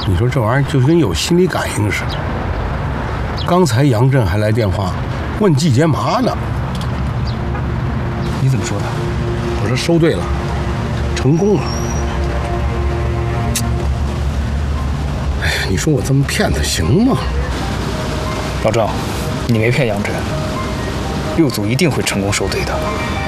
你说这玩意儿就跟有心理感应似的。刚才杨震还来电话问季节麻呢。 你怎么说的？ 我说收对了，成功了。哎呀，你说我这么骗他行吗？ 老郑，你没骗杨震，6组一定会成功收队的。